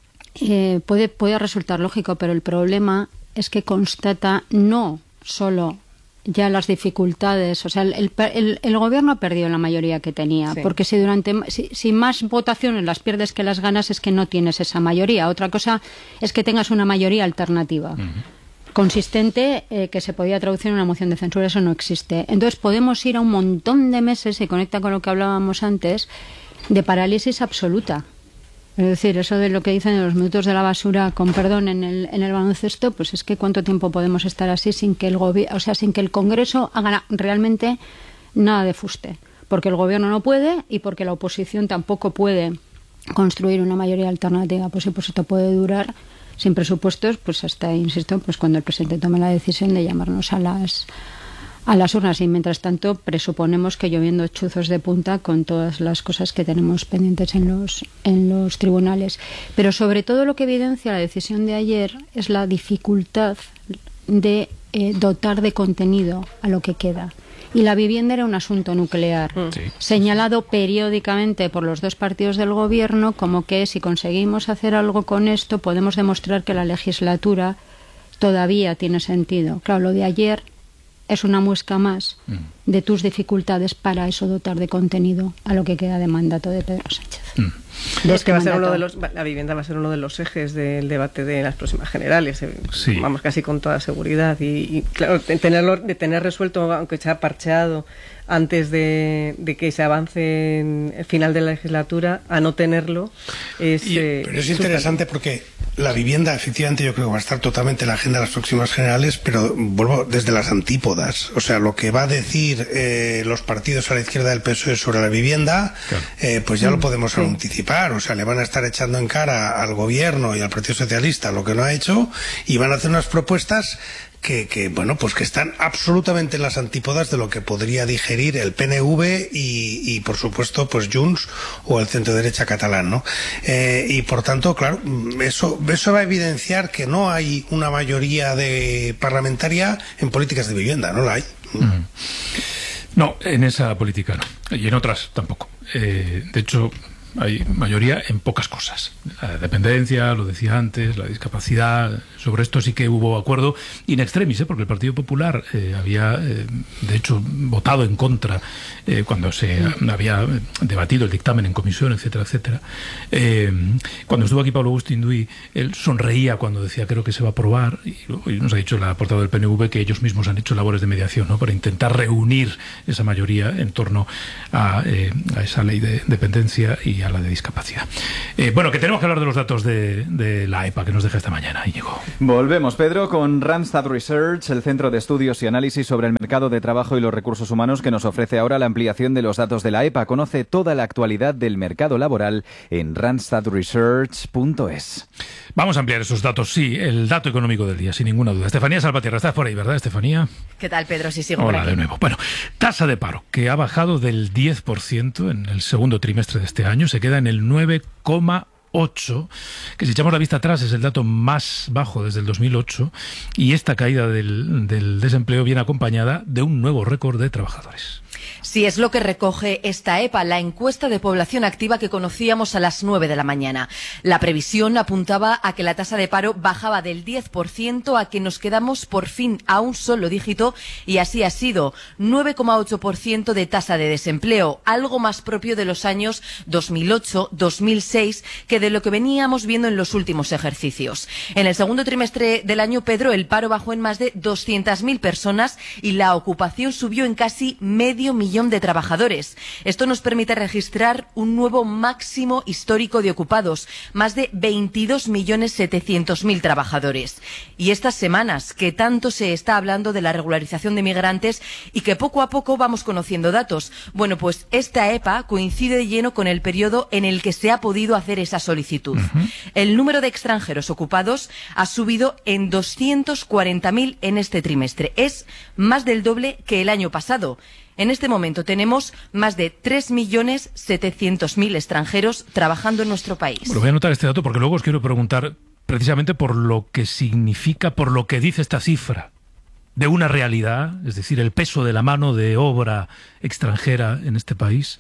eh, puede, puede resultar lógico, pero el problema es que constata no solo ya las dificultades, o sea, el, el, el gobierno ha perdido la mayoría que tenía, sí, porque si durante si, si más votaciones las pierdes que las ganas, es que no tienes esa mayoría. Otra cosa es que tengas una mayoría alternativa, uh-huh, consistente, eh, que se podía traducir en una moción de censura. Eso no existe. Entonces podemos ir a un montón de meses, y conecta con lo que hablábamos antes, de parálisis absoluta. Es decir, eso de lo que dicen de los minutos de la basura, con perdón, en el, en el baloncesto, pues es que cuánto tiempo podemos estar así sin que el gobi- o sea, sin que el Congreso haga realmente nada de fuste. Porque el gobierno no puede y porque la oposición tampoco puede construir una mayoría alternativa. Pues sí, pues esto puede durar sin presupuestos, pues hasta, insisto, pues cuando el presidente tome la decisión de llamarnos a las a las urnas, y mientras tanto presuponemos que lloviendo chuzos de punta con todas las cosas que tenemos pendientes en los en los tribunales. Pero sobre todo lo que evidencia la decisión de ayer es la dificultad de eh, dotar de contenido a lo que queda. Y la vivienda era un asunto nuclear, sí, señalado periódicamente por los dos partidos del gobierno como que si conseguimos hacer algo con esto podemos demostrar que la legislatura todavía tiene sentido. Claro, lo de ayer es una muesca más mm. de tus dificultades para eso, dotar de contenido a lo que queda de mandato de Pedro Sánchez. Mm. De es que va a ser uno de los, la vivienda va a ser uno de los ejes del debate de las próximas generales, sí, vamos, casi con toda seguridad. Y, y claro, de tenerlo, de tener resuelto, aunque sea parcheado, antes de, de que se avance en el final de la legislatura, a no tenerlo es... Y, eh, pero es interesante super... porque la vivienda, efectivamente, yo creo que va a estar totalmente en la agenda de las próximas generales, pero vuelvo desde las antípodas. O sea, lo que va a decir eh, los partidos a la izquierda del P S O E sobre la vivienda, claro, eh, pues ya mm, lo podemos sí. anticipar. O sea, le van a estar echando en cara al gobierno y al Partido Socialista lo que no ha hecho, y van a hacer unas propuestas Que, que bueno, pues que están absolutamente en las antípodas de lo que podría digerir el P N V y, y por supuesto, pues Junts o el centro derecha catalán, ¿no? Eh, y por tanto, claro, eso, eso va a evidenciar que no hay una mayoría de parlamentaria en políticas de vivienda, no la hay. Mm. No, en esa política no, y en otras tampoco. Eh, de hecho, hay mayoría en pocas cosas. La dependencia, lo decía antes, la discapacidad, sobre esto sí que hubo acuerdo in extremis, ¿eh? Porque el Partido Popular eh, había, eh, de hecho, votado en contra eh, cuando se había debatido el dictamen en comisión, etcétera, etcétera. Eh, cuando estuvo aquí Pablo Agustín Duy, él sonreía cuando decía creo que se va a aprobar, y, y nos ha dicho la portavoz del P N V que ellos mismos han hecho labores de mediación, ¿no? Para intentar reunir esa mayoría en torno a, eh, a esa ley de dependencia y a la de discapacidad. Eh, bueno, que tenemos que hablar de los datos de, de la E P A que nos deja esta mañana, Íñigo. Volvemos, Pedro, con Randstad Research, el Centro de Estudios y Análisis sobre el Mercado de Trabajo y los Recursos Humanos, que nos ofrece ahora la ampliación de los datos de la E P A. Conoce toda la actualidad del mercado laboral en randstad research punto es. Vamos a ampliar esos datos, sí, el dato económico del día, sin ninguna duda. Estefanía Salvatierra, estás por ahí, ¿verdad, Estefanía? ¿Qué tal, Pedro? Sí, sigo Hola, por aquí. de nuevo. Bueno, tasa de paro, que ha bajado del diez por ciento en el segundo trimestre de este año, se queda en el nueve coma ocho, que si echamos la vista atrás es el dato más bajo desde el dos mil ocho, y esta caída del, del desempleo viene acompañada de un nuevo récord de trabajadores. Sí, es lo que recoge esta E P A, la encuesta de población activa que conocíamos a las nueve de la mañana. La previsión apuntaba a que la tasa de paro bajaba del diez por ciento a que nos quedamos por fin a un solo dígito, y así ha sido. nueve coma ocho por ciento de tasa de desempleo, algo más propio de los años dos mil ocho dos mil seis que de lo que veníamos viendo en los últimos ejercicios. En el segundo trimestre del año, Pedro, el paro bajó en más de doscientas mil personas y la ocupación subió en casi medio millón de trabajadores. Esto nos permite registrar un nuevo máximo histórico de ocupados, más de veintidós millones setecientos mil trabajadores. Y estas semanas que tanto se está hablando de la regularización de migrantes y que poco a poco vamos conociendo datos, bueno, pues esta E P A coincide de lleno con el periodo en el que se ha podido hacer esa solicitud. Uh-huh. El número de extranjeros ocupados ha subido en doscientos cuarenta mil en este trimestre. Es más del doble que el año pasado. En este momento tenemos más de tres millones setecientos mil extranjeros trabajando en nuestro país. Bueno, voy a anotar este dato porque luego os quiero preguntar precisamente por lo que significa, por lo que dice esta cifra de una realidad, es decir, el peso de la mano de obra extranjera en este país,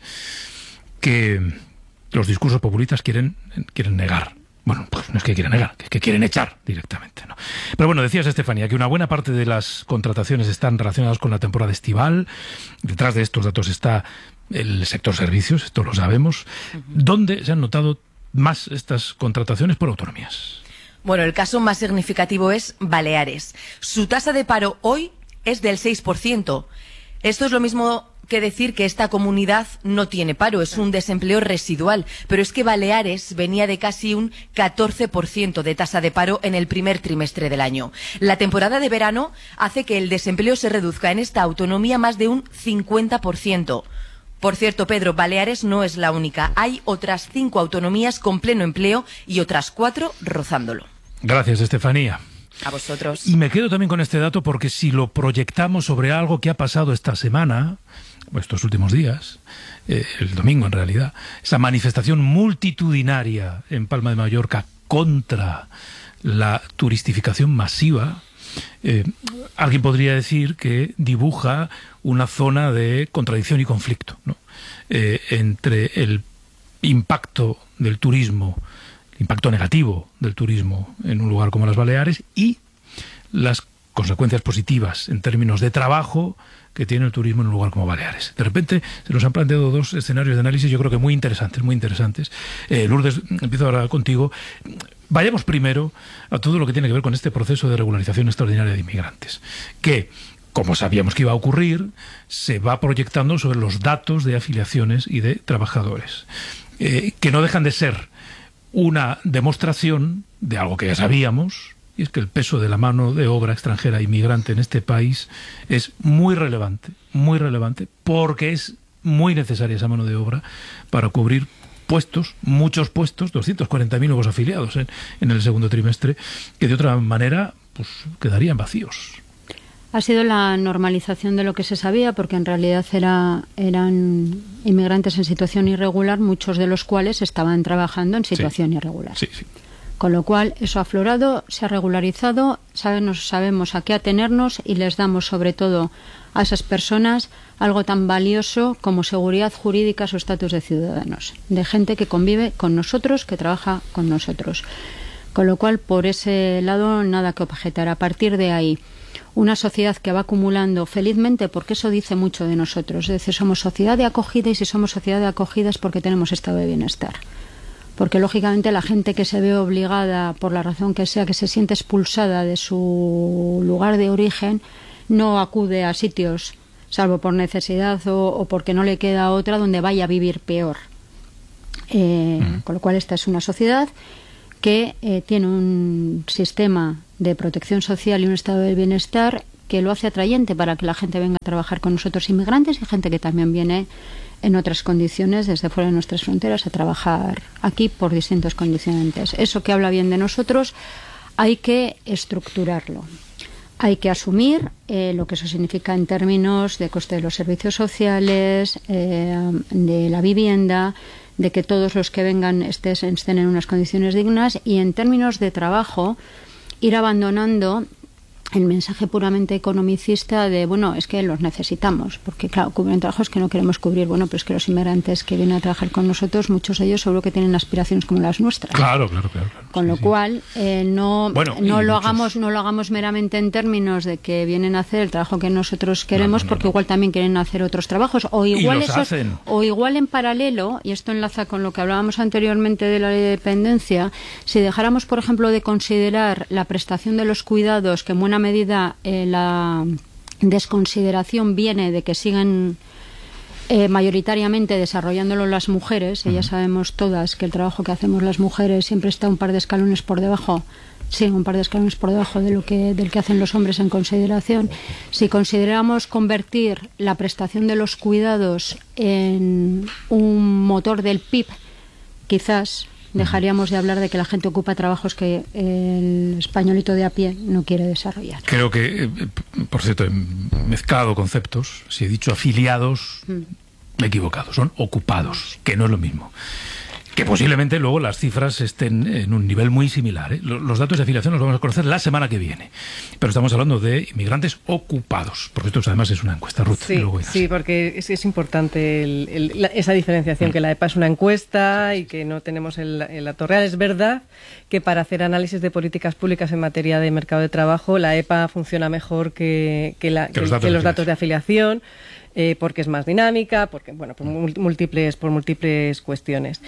que los discursos populistas quieren, quieren negar. Bueno, pues no es que quieran negar, es que quieren echar directamente, ¿no? Pero bueno, decías, Estefanía, que una buena parte de las contrataciones están relacionadas con la temporada estival. Detrás de estos datos está el sector servicios, esto lo sabemos. Uh-huh. ¿Dónde se han notado más estas contrataciones por autonomías? Bueno, el caso más significativo es Baleares. Su tasa de paro hoy es del seis por ciento. Esto es lo mismo que decir que esta comunidad no tiene paro, es un desempleo residual, pero es que Baleares venía de casi un catorce por ciento de tasa de paro en el primer trimestre del año. La temporada de verano hace que el desempleo se reduzca en esta autonomía más de un cincuenta por ciento. Por cierto, Pedro, Baleares no es la única. Hay otras cinco autonomías con pleno empleo y otras cuatro rozándolo. Gracias, Estefanía. A vosotros. Y me quedo también con este dato porque si lo proyectamos sobre algo que ha pasado esta semana, estos últimos días, eh, el domingo en realidad, esa manifestación multitudinaria en Palma de Mallorca contra la turistificación masiva, eh, alguien podría decir que dibuja una zona de contradicción y conflicto, ¿no? eh, entre el impacto del turismo, el impacto negativo del turismo en un lugar como las Baleares y las consecuencias positivas en términos de trabajo que tiene el turismo en un lugar como Baleares. De repente se nos han planteado dos escenarios de análisis, yo creo que muy interesantes, muy interesantes. Eh, Lourdes, empiezo ahora contigo. Vayamos primero a todo lo que tiene que ver con este proceso de regularización extraordinaria de inmigrantes, que, como sabíamos que iba a ocurrir, se va proyectando sobre los datos de afiliaciones y de trabajadores, eh, que no dejan de ser una demostración de algo que ya sabíamos, y es que el peso de la mano de obra extranjera inmigrante en este país es muy relevante, muy relevante, porque es muy necesaria esa mano de obra para cubrir puestos, muchos puestos, doscientos cuarenta mil nuevos afiliados en, en el segundo trimestre, que de otra manera pues quedarían vacíos. Ha sido la normalización de lo que se sabía, porque en realidad era, eran inmigrantes en situación irregular, muchos de los cuales estaban trabajando en situación sí. irregular. Sí, sí. Con lo cual, eso ha aflorado, se ha regularizado, sabemos, sabemos a qué atenernos y les damos, sobre todo, a esas personas algo tan valioso como seguridad jurídica, su estatus de ciudadanos, de gente que convive con nosotros, que trabaja con nosotros. Con lo cual, por ese lado, nada que objetar. A partir de ahí, una sociedad que va acumulando felizmente, porque eso dice mucho de nosotros. Es decir, somos sociedad de acogida, y si somos sociedad de acogida es porque tenemos estado de bienestar. Porque, lógicamente, la gente que se ve obligada, por la razón que sea, que se siente expulsada de su lugar de origen, no acude a sitios, salvo por necesidad o, o porque no le queda otra, donde vaya a vivir peor. Eh, mm. Con lo cual, esta es una sociedad que eh, tiene un sistema de protección social y un estado de bienestar que lo hace atrayente para que la gente venga a trabajar con nosotros, inmigrantes y gente que también viene en otras condiciones desde fuera de nuestras fronteras a trabajar aquí por distintos condicionantes. Eso que habla bien de nosotros hay que estructurarlo. Hay que asumir eh, lo que eso significa en términos de coste de los servicios sociales, eh, de la vivienda, de que todos los que vengan estés, estén en unas condiciones dignas, y en términos de trabajo ir abandonando el mensaje puramente economicista de, bueno, es que los necesitamos, porque claro, cubren trabajos que no queremos cubrir. Bueno, pero es que los inmigrantes que vienen a trabajar con nosotros, muchos de ellos seguro que tienen aspiraciones como las nuestras. Claro, claro, claro. claro. Con sí, lo sí. cual, eh, no, bueno, no lo muchos... hagamos no lo hagamos meramente en términos de que vienen a hacer el trabajo que nosotros queremos, no, no, no, porque no. igual también quieren hacer otros trabajos, o igual esos, o igual en paralelo, y esto enlaza con lo que hablábamos anteriormente de la ley de dependencia, si dejáramos, por ejemplo, de considerar la prestación de los cuidados, que en buena medida eh, la desconsideración viene de que sigan eh, mayoritariamente desarrollándolo las mujeres, y ya sabemos todas que el trabajo que hacemos las mujeres siempre está un par de escalones por debajo, sí, un par de escalones por debajo de lo que del que hacen los hombres en consideración. Si consideramos convertir la prestación de los cuidados en un motor del P I B, quizás dejaríamos de hablar de que la gente ocupa trabajos que el españolito de a pie no quiere desarrollar. Creo que, eh, por cierto, he mezclado conceptos. Si he dicho afiliados, mm. me he equivocado. Son ocupados, que no es lo mismo. Que posiblemente luego las cifras estén en un nivel muy similar, ¿eh? Los datos de afiliación los vamos a conocer la semana que viene. Pero estamos hablando de inmigrantes ocupados. Porque esto además es una encuesta, Ruth. Sí, luego sí, porque es, es importante el, el, la, esa diferenciación, mm. que la EPA es una encuesta y que no tenemos el, el dato real. Es verdad que para hacer análisis de políticas públicas en materia de mercado de trabajo, la EPA funciona mejor que, que, la, que, los, datos que los datos de afiliación. Eh, porque es más dinámica, porque bueno, por múltiples, por múltiples cuestiones.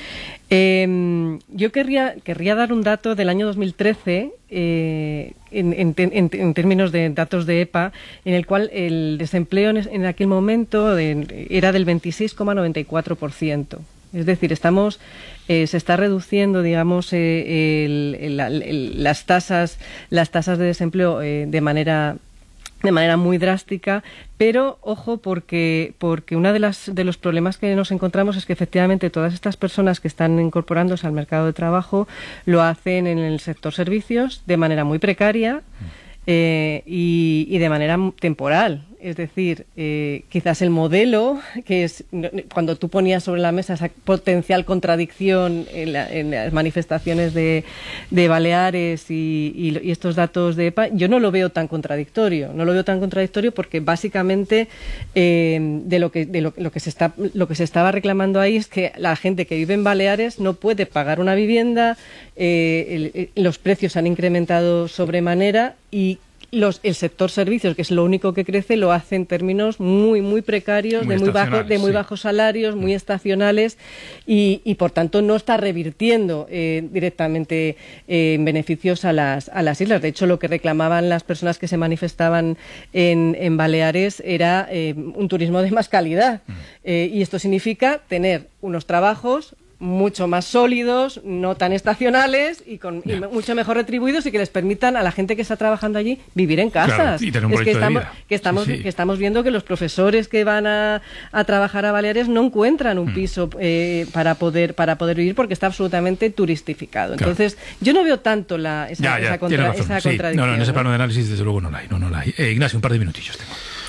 Eh, yo querría, querría dar un dato del año dos mil trece, eh, en, en, en, en términos de datos de EPA, en el cual el desempleo en, en aquel momento de, era del veintiséis coma noventa y cuatro por ciento. Es decir, estamos eh, se está reduciendo, digamos, eh, el, el, el, las tasas, las tasas de desempleo eh, de manera de manera muy drástica, pero ojo, porque porque uno de las de los problemas que nos encontramos es que efectivamente todas estas personas que están incorporándose al mercado de trabajo lo hacen en el sector servicios de manera muy precaria eh, y, y de manera temporal. Es decir, eh, quizás el modelo, que es cuando tú ponías sobre la mesa esa potencial contradicción en, la, en las manifestaciones de, de Baleares y, y, y estos datos de EPA, yo no lo veo tan contradictorio. No lo veo tan contradictorio porque básicamente eh, de lo que de lo, lo que se está lo que se estaba reclamando ahí es que la gente que vive en Baleares no puede pagar una vivienda, eh, el, el, los precios han incrementado sobremanera y Los, el sector servicios, que es lo único que crece, lo hace en términos muy muy precarios, muy de muy bajos de muy sí. bajos salarios, muy estacionales y, y por tanto no está revirtiendo eh, directamente eh, en beneficios a las a las islas. De hecho, lo que reclamaban las personas que se manifestaban en, en Baleares era eh, un turismo de más calidad eh, y esto significa tener unos trabajos mucho más sólidos, no tan estacionales y, con, y mucho mejor retribuidos y que les permitan a la gente que está trabajando allí vivir en casas. Claro, y tener un es que estamos, de vida. que estamos sí, sí. que estamos viendo que los profesores que van a, a trabajar a Baleares no encuentran un mm. piso eh, para poder para poder vivir porque está absolutamente turistificado. Entonces, claro. yo no veo tanto la esa, ya, ya, esa, contra, esa sí. contradicción. No, no, en ese ¿no? plano de análisis desde luego no la hay. No, no la hay. Eh, Ignacio, un par de minutillos tengo.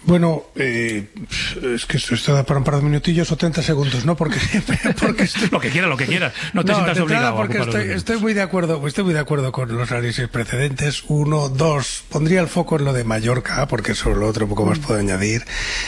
Bueno, eh, es que esto está para un par de minutillos o treinta segundos, ¿no? Porque, porque estoy... Lo que quiera, lo que quieras. No te no, sientas obligado. Porque estoy, estoy muy de acuerdo, estoy muy de acuerdo con los análisis precedentes. Uno, dos, pondría el foco en lo de Mallorca, porque sobre lo otro poco más puedo añadir.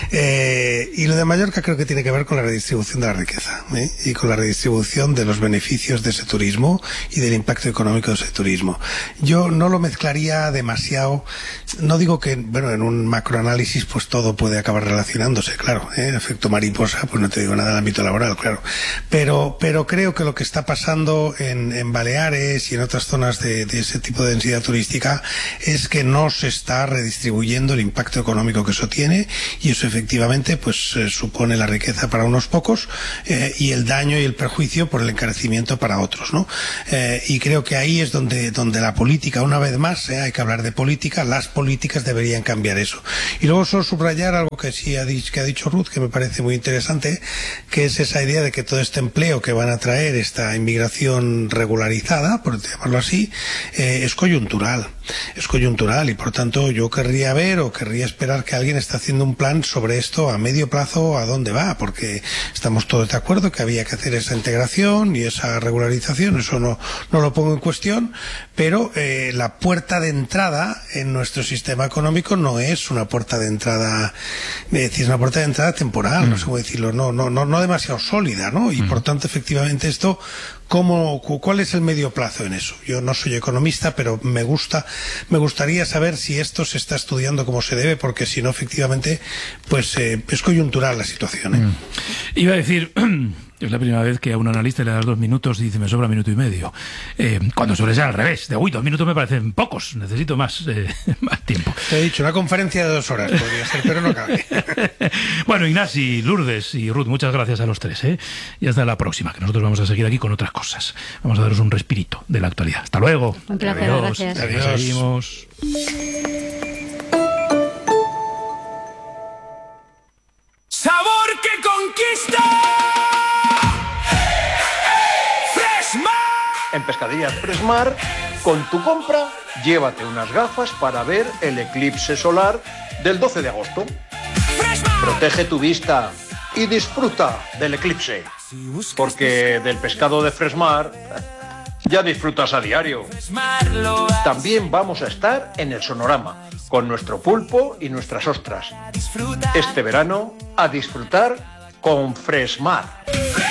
Eh, y lo de Mallorca creo que tiene que ver con la redistribución de la riqueza, ¿eh? Y con la redistribución de los beneficios de ese turismo y del impacto económico de ese turismo. Yo no lo mezclaría demasiado. No digo que, bueno, en un macroanálisis pues todo puede acabar relacionándose, claro, ¿eh? Efecto mariposa, pues no te digo nada del ámbito laboral, claro. Pero, pero creo que lo que está pasando en, en Baleares y en otras zonas de, de ese tipo de densidad turística es que no se está redistribuyendo el impacto económico que eso tiene, y eso efectivamente pues eh, supone la riqueza para unos pocos eh, y el daño y el perjuicio por el encarecimiento para otros, ¿no? Eh, y creo que ahí es donde, donde la política, una vez más, eh, hay que hablar de política, las políticas deberían cambiar eso. Y luego solo subrayar algo que sí ha dicho, que ha dicho Ruth, que me parece muy interesante, que es esa idea de que todo este empleo que van a traer, esta inmigración regularizada, por llamarlo así, eh, es coyuntural. Es coyuntural y por tanto yo querría ver o querría esperar que alguien esté haciendo un plan sobre esto a medio plazo, a dónde va, porque estamos todos de acuerdo que había que hacer esa integración y esa regularización, eso no, no lo pongo en cuestión, pero eh, la puerta de entrada en nuestro sistema económico no es una puerta de entrada, es decir, es una puerta de entrada temporal, mm. no sé cómo decirlo, no, no, no, no demasiado sólida, ¿no? Y mm. por tanto, efectivamente, esto, ¿cómo, ¿cuál es el medio plazo en eso? Yo no soy economista, pero me gusta, me gustaría saber si esto se está estudiando como se debe, porque si no, efectivamente, pues eh, es coyuntural la situación, ¿eh? Mm. Iba a decir... Es la primera vez que a un analista le das dos minutos y dice me sobra minuto y medio. Eh, cuando suele ser al revés. De uy, dos minutos me parecen pocos. Necesito más, eh, más tiempo. Te he dicho, una conferencia de dos horas podría ser, pero no cabe. Bueno, Ignasi, Lourdes y Ruth, muchas gracias a los tres, ¿eh? Y hasta la próxima, que nosotros vamos a seguir aquí con otras cosas. Vamos a daros un respirito de la actualidad. Hasta luego. Un placer, Adiós. gracias. Adiós. Seguimos. ¡Sabor que conquista! En Pescaderías Fresmar, con tu compra, llévate unas gafas para ver el eclipse solar del doce de agosto. Protege tu vista y disfruta del eclipse, porque del pescado de Fresmar ya disfrutas a diario. También vamos a estar en el Sonorama, con nuestro pulpo y nuestras ostras. Este verano, a disfrutar con Fresmar.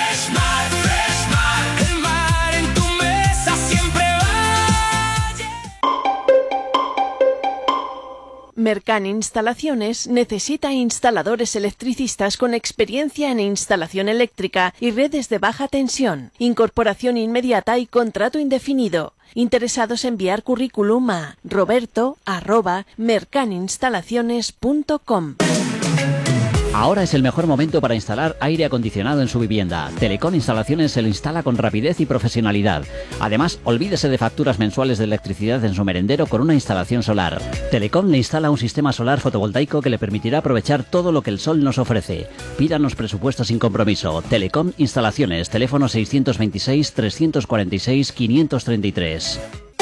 Mercan Instalaciones necesita instaladores electricistas con experiencia en instalación eléctrica y redes de baja tensión, incorporación inmediata y contrato indefinido. Interesados en enviar currículum a roberto arroba mercaninstalaciones punto com. Ahora es el mejor momento para instalar aire acondicionado en su vivienda. Telecom Instalaciones se lo instala con rapidez y profesionalidad. Además, olvídese de facturas mensuales de electricidad en su merendero con una instalación solar. Telecom le instala un sistema solar fotovoltaico que le permitirá aprovechar todo lo que el sol nos ofrece. Pídanos presupuesto sin compromiso. Telecom Instalaciones, teléfono seiscientos veintiséis, trescientos cuarenta y seis, quinientos treinta y tres.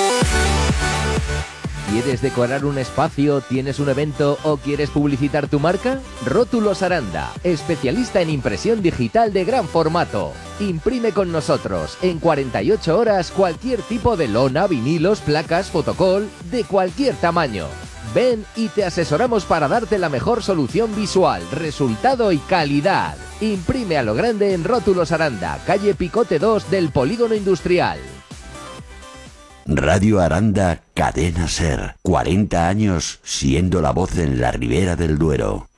¿Quieres decorar un espacio, tienes un evento o quieres publicitar tu marca? Rótulos Aranda, especialista en impresión digital de gran formato. Imprime con nosotros en cuarenta y ocho horas cualquier tipo de lona, vinilos, placas, fotocol, de cualquier tamaño. Ven y te asesoramos para darte la mejor solución visual, resultado y calidad. Imprime a lo grande en Rótulos Aranda, calle Picote dos del Polígono Industrial. Radio Aranda, Cadena Ser. cuarenta años siendo la voz en la Ribera del Duero.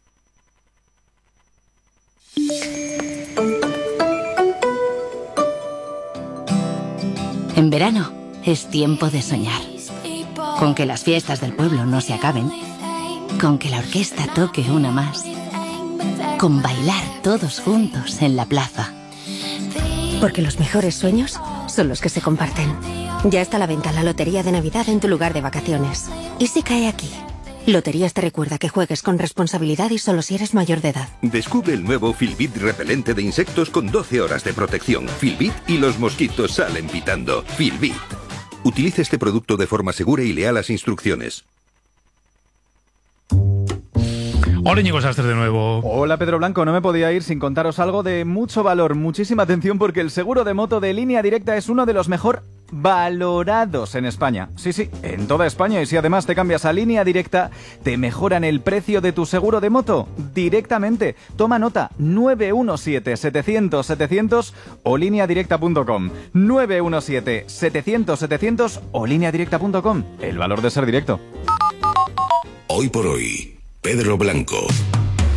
En verano es tiempo de soñar. Con que las fiestas del pueblo no se acaben. Con que la orquesta toque una más. Con bailar todos juntos en la plaza. Porque los mejores sueños son los que se comparten. Ya está a la venta la Lotería de Navidad en tu lugar de vacaciones. ¿Y si cae aquí? Loterías te recuerda que juegues con responsabilidad y solo si eres mayor de edad. Descubre el nuevo Filbit repelente de insectos con doce horas de protección. Filbit y los mosquitos salen pitando. Filbit. Utilice este producto de forma segura y lea las instrucciones. Hola, Íñigo Sastre de nuevo. Hola, Pedro Blanco. No me podía ir sin contaros algo de mucho valor. Muchísima atención porque el seguro de moto de Línea Directa es uno de los mejor valorados en España. Sí, sí, en toda España. Y si además te cambias a Línea Directa, te mejoran el precio de tu seguro de moto directamente. Toma nota, nueve uno siete, setecientos, setecientos o línea directa punto com. nueve uno siete, setecientos, setecientos o línea directa punto com. El valor de ser directo. Hoy por hoy, Pedro Blanco.